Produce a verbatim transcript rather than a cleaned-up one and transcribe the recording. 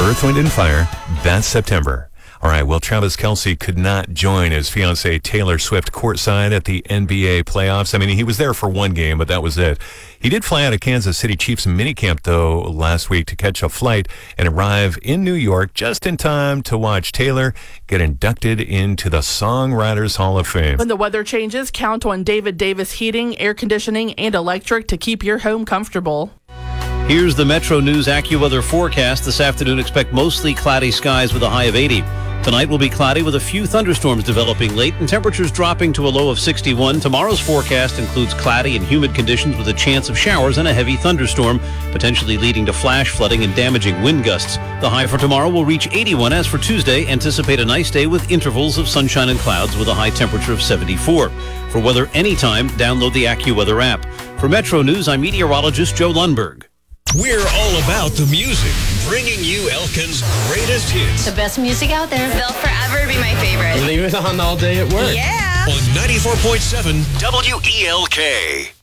Earth, Wind and Fire, that's September. All right, well, Travis Kelce could not join his fiancée Taylor Swift courtside at the N B A playoffs. I mean, he was there for one game, but that was it. He did fly out of Kansas City Chiefs minicamp, though, last week to catch a flight and arrive in New York just in time to watch Taylor get inducted into the Songwriters Hall of Fame. When the weather changes, count on David Davis Heating, Air Conditioning, and Electric to keep your home comfortable. Here's the Metro News AccuWeather forecast. This afternoon, expect mostly cloudy skies with a high of eighty. Tonight will be cloudy with a few thunderstorms developing late and temperatures dropping to a low of sixty-one. Tomorrow's forecast includes cloudy and humid conditions with a chance of showers and a heavy thunderstorm, potentially leading to flash flooding and damaging wind gusts. The high for tomorrow will reach eighty-one. As for Tuesday, anticipate a nice day with intervals of sunshine and clouds with a high temperature of seventy-four. For weather anytime, download the AccuWeather app. For Metro News, I'm meteorologist Joe Lundberg. We're all about the music, bringing you Elkin's greatest hits. The best music out there. They'll forever be my favorite. Leave it on all day at work. Yeah. On ninety-four point seven W E L K.